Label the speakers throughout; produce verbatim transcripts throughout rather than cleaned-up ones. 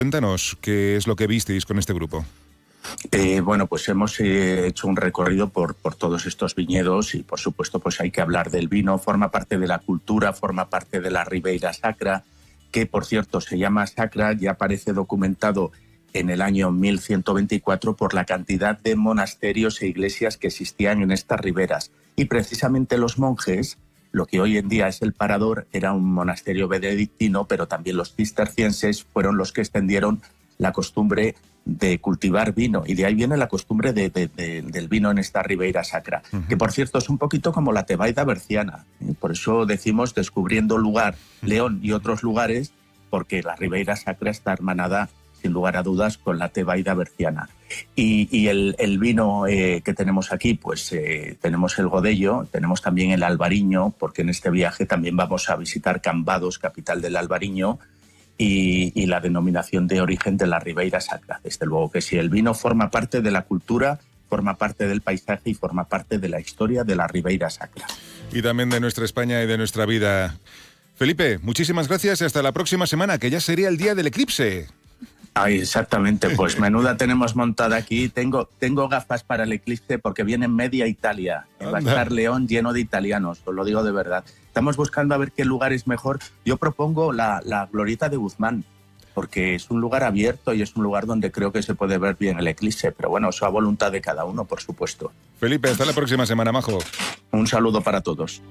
Speaker 1: Cuéntanos, ¿qué es lo que visteis con este grupo?
Speaker 2: Eh, bueno, pues hemos eh, hecho un recorrido por, por todos estos viñedos y, por supuesto, pues hay que hablar del vino. Forma parte de la cultura, forma parte de la Ribeira Sacra, que, por cierto, se llama Sacra, ya aparece documentado en el año mil ciento veinticuatro por la cantidad de monasterios e iglesias que existían en estas riberas. Y precisamente los monjes, lo que hoy en día es el Parador, era un monasterio benedictino, pero también los cistercienses fueron los que extendieron la costumbre de cultivar vino, y de ahí viene la costumbre de, de, de, del vino en esta Ribeira Sacra, uh-huh. que por cierto es un poquito como la Tebaida berciana, ¿eh? Por eso decimos descubriendo lugar, León y otros lugares, porque la Ribeira Sacra está hermanada sin lugar a dudas con la Tebaida berciana. Y, y el, el vino eh, que tenemos aquí, pues eh, tenemos el Godello, tenemos también el Albariño, porque en este viaje también vamos a visitar Cambados, capital del Albariño, Y, y la denominación de origen de la Ribeira Sacra. Desde luego que sí, el vino forma parte de la cultura, forma parte del paisaje y forma parte de la historia de la Ribeira Sacra.
Speaker 1: Y también de nuestra España y de nuestra vida. Felipe, muchísimas gracias y hasta la próxima semana, que ya sería el día del eclipse.
Speaker 2: Ay, exactamente, pues menuda tenemos montada aquí. Tengo, tengo gafas para el eclipse porque viene media Italia. Va a estar León lleno de italianos, os lo digo de verdad. Estamos buscando a ver qué lugar es mejor. Yo propongo la, la Glorieta de Guzmán, porque es un lugar abierto y es un lugar donde creo que se puede ver bien el eclipse. Pero bueno, eso a voluntad de cada uno, por supuesto.
Speaker 1: Felipe, hasta la próxima semana, majo.
Speaker 2: Un saludo para todos.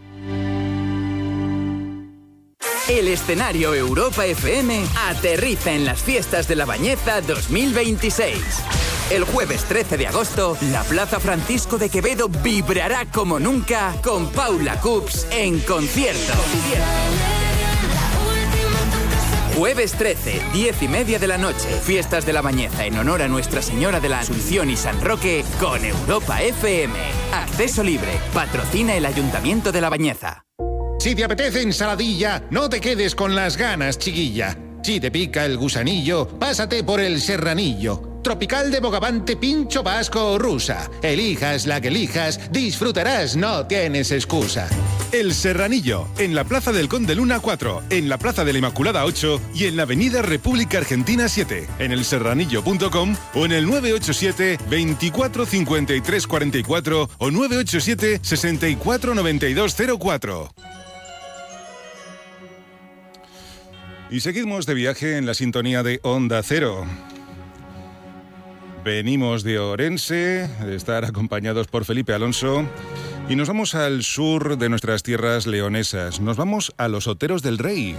Speaker 3: El escenario Europa F M aterriza en las fiestas de la Bañeza dos mil veintiséis. El jueves trece de agosto, la Plaza Francisco de Quevedo vibrará como nunca con Paula Cups en concierto. Jueves trece, diez y media de la noche, fiestas de la Bañeza en honor a Nuestra Señora de la Asunción y San Roque con Europa F M. Acceso libre, patrocina el Ayuntamiento de la Bañeza.
Speaker 4: Si te apetece ensaladilla, no te quedes con las ganas, chiquilla. Si te pica el gusanillo, pásate por el serranillo. Tropical de Bogavante, pincho vasco o rusa. Elijas la que elijas, disfrutarás, no tienes excusa.
Speaker 1: El Serranillo, en la Plaza del Conde Luna cuatro, en la Plaza de la Inmaculada ocho y en la Avenida República Argentina siete, en el serranillo punto com o en el nueve ocho siete, veinticuatro cincuenta y tres cuarenta y cuatro o nueve ocho siete, sesenta y cuatro noventa y dos cero cuatro. Y seguimos de viaje en la sintonía de Onda Cero. Venimos de Orense, de estar acompañados por Felipe Alonso, y nos vamos al sur de nuestras tierras leonesas. Nos vamos a los Oteros del Rey,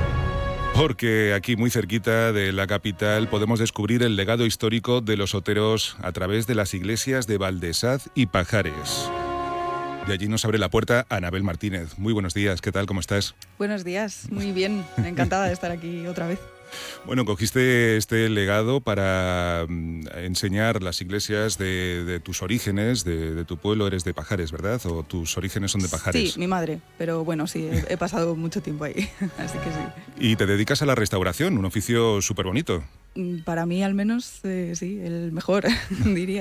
Speaker 1: porque aquí muy cerquita de la capital podemos descubrir el legado histórico de los oteros a través de las iglesias de Valdesaz y Pajares. De allí nos abre la puerta Anabel Martínez. Muy buenos días, ¿qué tal? ¿Cómo estás?
Speaker 5: Buenos días, muy bien. Encantada de estar aquí otra vez.
Speaker 1: Bueno, cogiste este legado para mm, enseñar las iglesias de, de tus orígenes, de, de tu pueblo. Eres de Pajares, ¿verdad? ¿O tus orígenes son de Pajares?
Speaker 5: Sí, mi madre, pero bueno, sí, he, he pasado mucho tiempo ahí, así que sí.
Speaker 1: Y te dedicas a la restauración, un oficio súper bonito.
Speaker 5: Para mí, al menos, eh, sí, el mejor, diría.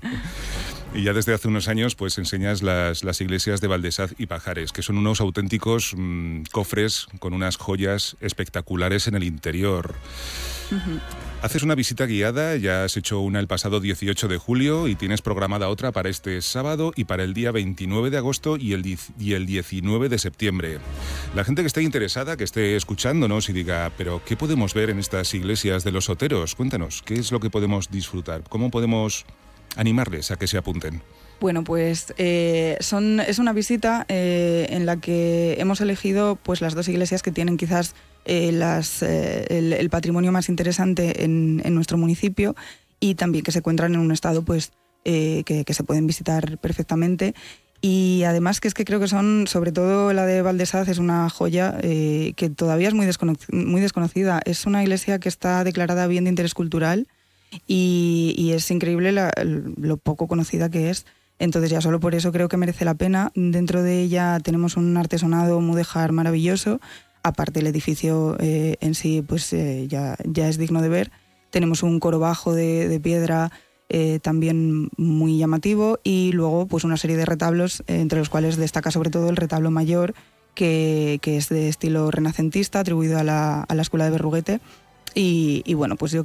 Speaker 1: Y ya desde hace unos años pues enseñas las, las iglesias de Valdesaz y Pajares, que son unos auténticos mmm, cofres con unas joyas espectaculares en el interior. Uh-huh. Haces una visita guiada, ya has hecho una el pasado dieciocho de julio y tienes programada otra para este sábado y para el día veintinueve de agosto y el, y el diecinueve de septiembre. La gente que esté interesada, que esté escuchándonos y diga, pero ¿qué podemos ver en estas iglesias de los oteros? Cuéntanos, ¿qué es lo que podemos disfrutar? ¿Cómo podemos animarles a que se apunten?
Speaker 5: Bueno, pues eh, son, es una visita eh, en la que hemos elegido pues, las dos iglesias que tienen quizás eh, las, eh, el, el patrimonio más interesante en, en nuestro municipio y también que se encuentran en un estado pues, eh, que, que se pueden visitar perfectamente. Y además que es que creo que son, sobre todo la de Valdesaz, es una joya eh, que todavía es muy, descono- muy desconocida. Es una iglesia que está declarada bien de interés cultural y, y es increíble la, lo poco conocida que es. Entonces ya solo por eso creo que merece la pena. Dentro de ella tenemos un artesonado mudéjar maravilloso. Aparte el edificio eh, en sí pues eh, ya, ya es digno de ver. Tenemos un coro bajo de, de piedra eh, también muy llamativo y luego pues una serie de retablos eh, entre los cuales destaca sobre todo el retablo mayor que, que es de estilo renacentista atribuido a la, a la escuela de Berruguete. Y, y bueno, pues yo